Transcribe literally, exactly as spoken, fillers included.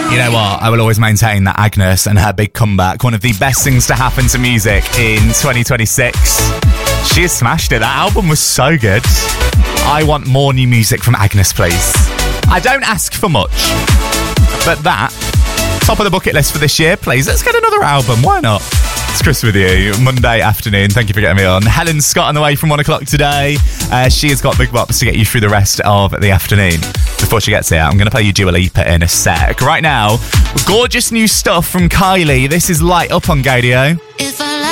You know what? I will always maintain that Agnes and her big comeback, one of the best things to happen to music in twenty twenty-six. She has smashed it. That album was so good. I want more new music from Agnes, please. I don't ask for much, but that, top of the bucket list for this year, please. Let's get another album. Why not? It's Chris with you, Monday afternoon. Thank you for getting me on. Helen Scott on the way from one o'clock today. Uh, she has got Big Bops to get you through the rest of the afternoon. Before she gets here, I'm going to play you Dua Lipa in a sec. Right now, gorgeous new stuff from Kylie. This is Light Up on Gadio. If I